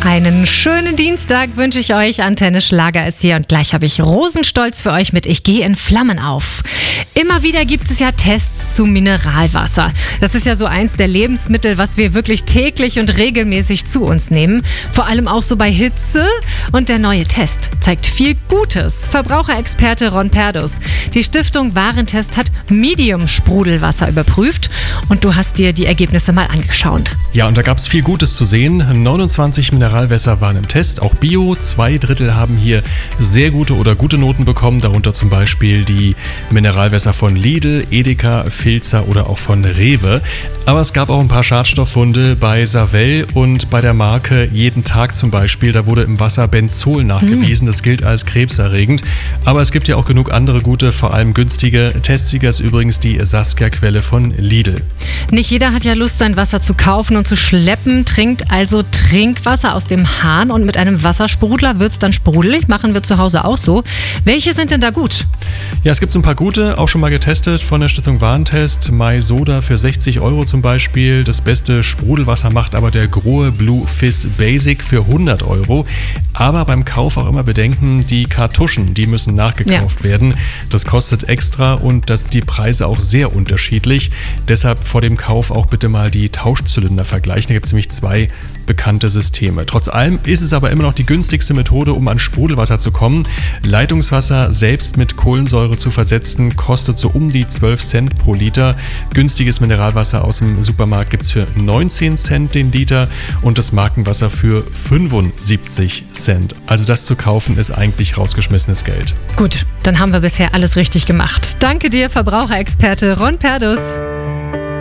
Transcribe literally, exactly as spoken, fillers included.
Einen schönen Dienstag wünsche ich euch. Antenne Schlager ist hier und gleich habe ich Rosenstolz für euch mit Ich gehe in Flammen auf. Immer wieder gibt es ja Tests zu Mineralwasser. Das ist ja so eins der Lebensmittel, was wir wirklich täglich und regelmäßig zu uns nehmen. Vor allem auch so bei Hitze. Und der neue Test zeigt viel Gutes. Verbraucherexperte Ron Perdus. Die Stiftung Warentest hat Medium-Sprudelwasser überprüft. Und du hast dir die Ergebnisse mal angeschaut. Ja, und da gab es viel Gutes zu sehen. neunundzwanzig Mineralwässer waren im Test, auch Bio. Zwei Drittel haben hier sehr gute oder gute Noten bekommen, darunter zum Beispiel die Mineralwässer von Lidl, Edeka, Filzer oder auch von Rewe. Aber es gab auch ein paar Schadstofffunde bei Savell und bei der Marke Jeden Tag zum Beispiel. Da wurde im Wasser Benzol nachgewiesen. Das gilt als krebserregend. Aber es gibt ja auch genug andere gute, vor allem günstige. Testsieger ist übrigens die Saskia-Quelle von Lidl. Nicht jeder hat ja Lust, sein Wasser zu kaufen und zu schleppen. Trinkt also Trinkwasser aus dem Hahn und mit einem Wassersprudler wird es dann sprudelig. Machen wir zu Hause auch so. Welche sind denn da gut? Ja, es gibt so ein paar gute, auch schon mal getestet von der Stiftung Warentest. My Soda für sechzig Euro zum Beispiel. Das beste Sprudelwasser macht aber der Grohe Blue Fizz Basic für hundert Euro. Aber beim Kauf auch immer bedenken, die Kartuschen, die müssen nachgekauft ja. werden. Das kostet extra und das sind die Preise auch sehr unterschiedlich. Deshalb vor dem Kauf auch bitte mal die Tauschzylinder vergleichen. Da gibt es nämlich zwei bekannte Systeme. Trotz allem ist es aber immer noch die günstigste Methode, um an Sprudelwasser zu kommen. Leitungswasser selbst mit Kohlensäure zu versetzen, kostet so um die zwölf Cent pro Liter. Günstiges Mineralwasser aus dem Supermarkt gibt es für neunzehn Cent den Liter und das Markenwasser für fünfundsiebzig Cent. Also das zu kaufen ist eigentlich rausgeschmissenes Geld. Gut, dann haben wir bisher alles richtig gemacht. Danke dir, Verbraucherexperte Ron Perdus.